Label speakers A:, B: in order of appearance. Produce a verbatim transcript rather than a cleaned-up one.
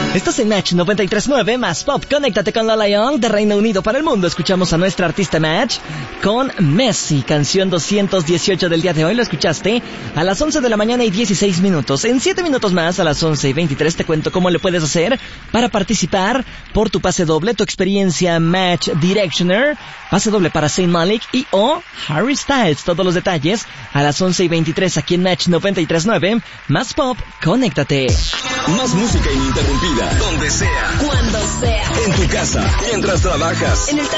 A: Estás en Match noventa y tres punto nueve, más pop. Conéctate con Lola Young de Reino Unido para el mundo. Escuchamos a nuestra artista Match con Messi, canción doscientos dieciocho del día de hoy. Lo escuchaste a las once de la mañana y dieciséis minutos. En siete minutos más, a las once y veintitrés, te cuento cómo le puedes hacer para participar por tu pase doble, tu experiencia Match Directioner, pase doble para Zayn Malik y o Harry Styles. Todos los detalles a las once y veintitrés aquí en Match noventa y tres punto nueve, más pop. Conéctate.
B: Más música ininterrumpida, donde sea,
C: cuando sea,
B: en tu casa, mientras trabajas,
C: en el